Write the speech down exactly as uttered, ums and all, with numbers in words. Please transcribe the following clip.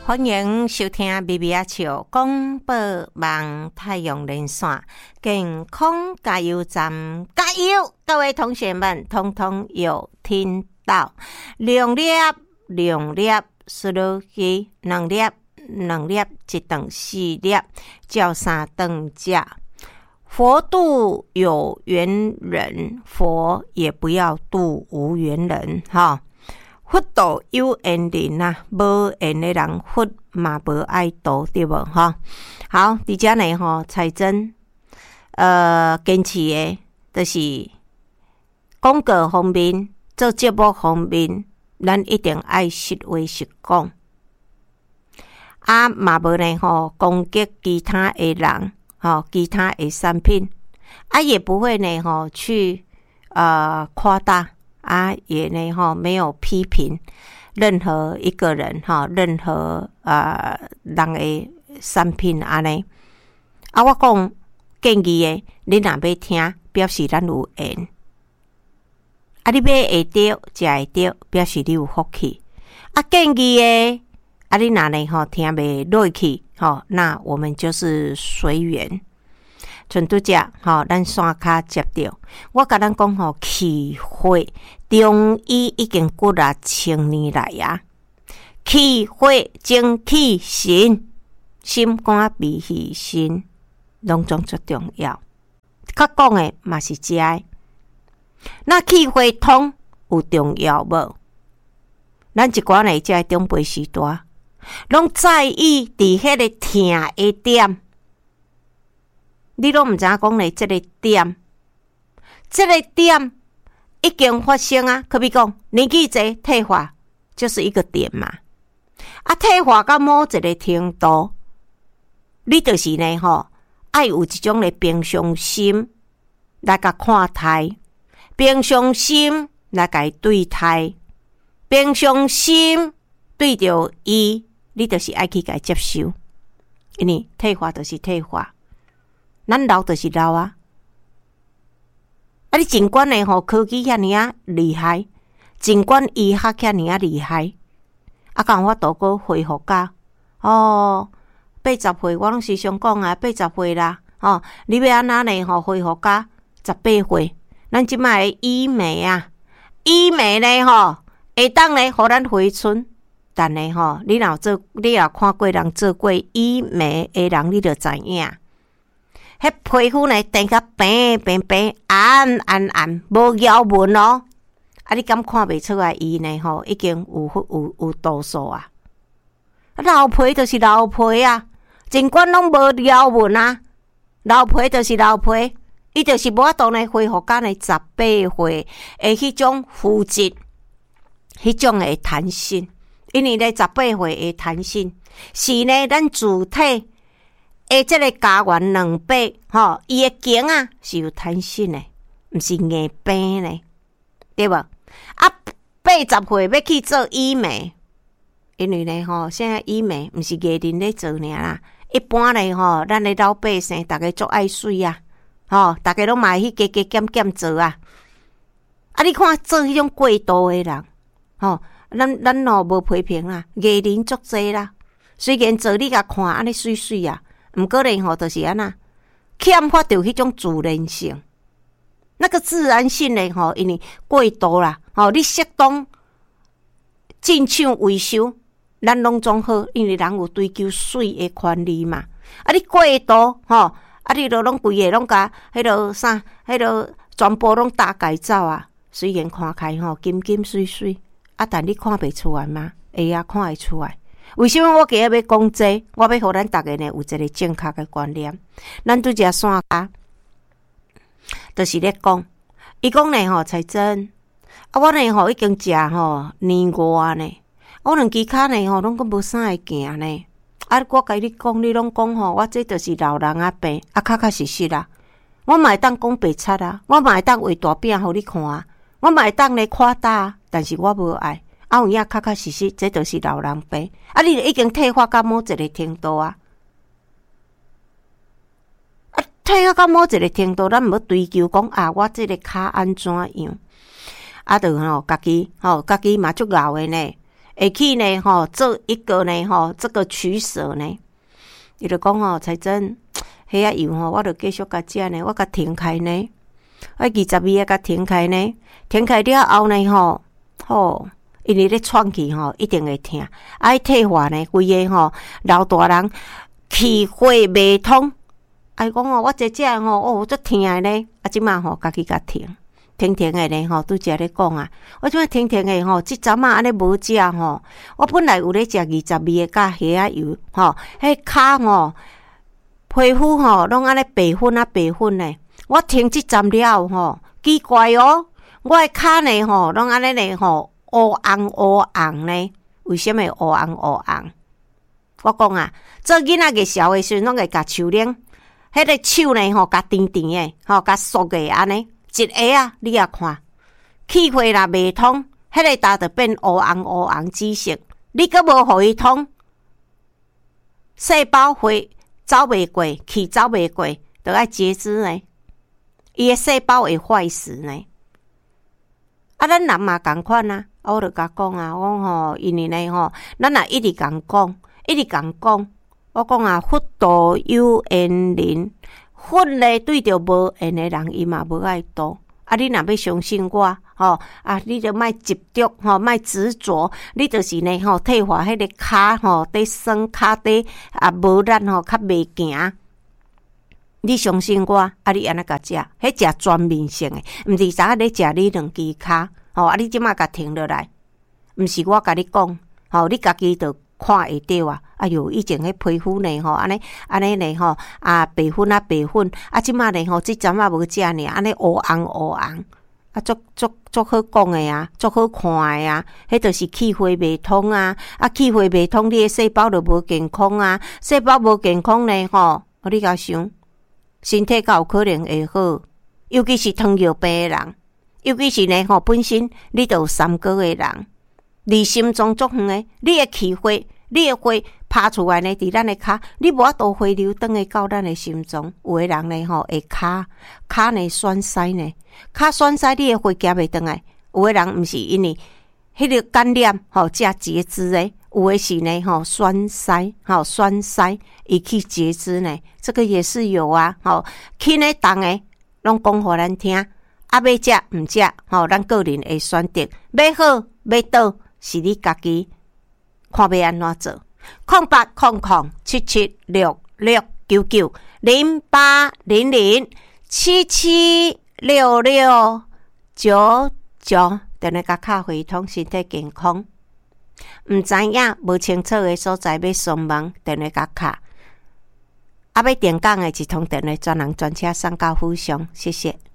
欢迎收听 B B 阿笑广播网太阳连线健康加油站，加油！各位同学们，通通有听到？两粒两粒输入去，两粒两粒一等四粒，叫三等价。佛度有缘人，佛也不要度无缘人哈。佛度有缘人啊，无缘的人佛嘛无爱度，对无哈？好，伫遮呢吼，彩珍呃坚持的，就是广告方面、做节目方面，咱一定爱实话实讲，啊嘛无呢吼攻击其他的人，吼其他的产品，啊也不会呢吼去呃夸大。啊，也呢哈，没有批评任何一个人哈，任何呃人的产品安尼。啊，我讲建议的，你若要听，表示咱有缘。啊，你买会到，食会到，表示你有福气。啊，建议的，啊，你若呢吼听袂落去，吼，那我们就是随缘。像拄则吼，咱山骹接着，我甲咱讲吼，气血中医已经几啊千年来啊，气血精气神，心肝脾肺肾，拢总最重要。较讲诶嘛是遮诶，那气血通有重要无？咱一寡呢，遮长辈时代，拢在意伫迄个疼诶点。你都毋知影讲咧，即个点，即个点已经发生啊！可比讲年纪济退化，就是一个点嘛。啊，退化到某一个程度，你就是呢吼，爱有一种咧平常心来甲看待，平常心来甲伊对待，平常心对着伊，你就是爱去甲伊接受，因为退化就是退化。咱老就是老啊！啊，你尽管呢吼科技遐尼啊厉害，尽管医学遐尼啊厉害，啊，敢有法度个恢复甲哦八十岁，我拢时常讲啊，八十岁啦，哦，你要安怎呢吼恢复甲十八岁？咱即摆诶医美啊，医美呢吼会当呢互咱回春，但呢吼，你若做，你若看过人做过医美诶人，你就知影。迄皮肤呢，变甲平平平、暗暗暗，无咬纹哦。啊，你敢看袂出来？伊呢吼，已经有有有度数啊。老皮就是老皮啊，尽管拢无咬纹啊，老皮就是老皮，伊就是无法度呢恢复甲呢十八岁诶迄种肤质，迄种诶弹性。因为呢十八岁诶弹性是呢咱主体。诶，即个家园两百吼，伊诶茎啊是有弹性诶，毋是硬病咧，对无？啊，八十岁要去做医美，因为咧吼，现在医美毋是艺人咧做尔啦，一般咧吼，咱诶老百姓逐个足爱水啊，吼，逐个拢嘛去加加减减做啊。啊，你看做迄种过度诶人，吼，咱咱哦无批评啦，艺人足济啦，虽然做你甲看安尼水水啊。毋过呢吼，就是安那欠缺着迄种自然性，那个自然性呢吼，因为过度啦，吼你适当进厂维修，咱拢总好，因为人有追求水的权利嘛。啊，你过度吼，啊你都拢规个拢甲迄落啥，迄落全部拢大改造啊。虽然看起吼金金水水，啊，但你看袂出来吗？会啊，看会出来。为什么我今日要讲这？我要互咱逐个呢有一个正确的观念。咱拄只山骹，就是咧讲，伊讲呢吼，彩珍，啊，我呢吼已经食吼年外呢，我两支骹呢吼拢阁无啥会行呢。啊，我甲你讲，你拢讲吼，我这就是老人啊病，啊，确确实实啦。我嘛会当讲白贼啊，我嘛会当画大饼互你看啊，我嘛会当咧夸大，但是我无爱。啊，有影确确实实，这就是老人病。啊，你已经退化到某一个程度啊！啊，退化到某一个程度，咱毋要追求讲啊，我这个骹安怎样？啊，就吼，家己吼，家己嘛足老诶呢。 会去呢吼做一个呢吼这个取舍呢。伊就讲吼，彩珍，迄啊油吼，我著继续甲食呢，我甲停开呢，我二十二个甲停开呢，停开了后呢吼，吼，因为咧喘气吼，一定会痛，爱退化呢，规个吼老大人气血未通，哎讲哦，我这这吼哦，足痛的呢，啊即马吼家己甲停。停停的呢吼，拄则咧讲啊，我即摆停停的吼，即阵啊安尼无食吼，我本来有咧食二十二个甲虾仔油吼，迄骹吼皮肤吼拢安尼白粉啊白粉呢，我停即阵了吼，奇怪哦，我的骹呢吼拢安尼呢吼乌红乌红呢，为什么乌红乌红？我讲啊，做囡仔个小的时阵，拢会甲手链，迄个手呢吼，甲甜甜的吼，甲缩个安尼。一下啊，你也看，气血若未通，迄个搭就变乌红乌红紫色。你阁无互伊通，细胞血走袂过，气走袂过，就爱截肢呢。伊个细胞会坏死呢。啊，咱人嘛共款啊，我就甲讲啊，我讲吼，因为呢吼，咱若一直共讲，一直共讲，我讲啊，佛度有缘人。佛咧对着无缘的人，伊嘛无爱度。啊，你若要相信我，吼啊，你着莫执着，吼莫执着，你就是呢，吼退化迄个骹吼，伫酸骹底啊，无力吼，较袂行。你相信我，啊，你安尼甲食，迄食全面性的，毋是啥咧食你两支骹，吼啊，你即马甲停落来，毋是我甲你讲，吼，你家己着看会到啊。哎哟，以前迄皮肤呢吼，安尼安尼呢吼，啊白粉啊白粉，啊即马呢吼，即阵啊无食呢，安尼乌红乌红，啊足足足好讲的啊，足好看的啊，迄就是气血未通啊，啊气血未通，你的细胞就无健康啊，细胞无健康呢吼，你甲想，身体才有可能会好，尤其是糖尿病的人，尤其是呢吼，本身你就有三高的人，离心脏足远的，你的气血。你的血拍出来呢，伫咱的骹，你无法度血流转去到咱的心脏。有的人呢吼，会骹骹呢栓塞呢，骹栓塞，你的血行袂转来。有的人毋是因为迄个感染吼，才截肢的，有的是呢吼栓塞，吼栓塞伊去截肢呢，这个也是有啊。吼，轻的重的拢讲互咱听，啊要食毋食，吼咱个人会选择，要好要倒是你家己。看要安怎做？空八空空七七六六九九零八零零七七六六九九，等下甲卡回通身体健康。毋知影无清楚的所在要询问，等下甲卡。啊，要电讲的一通电话专人专车送到府上，谢谢。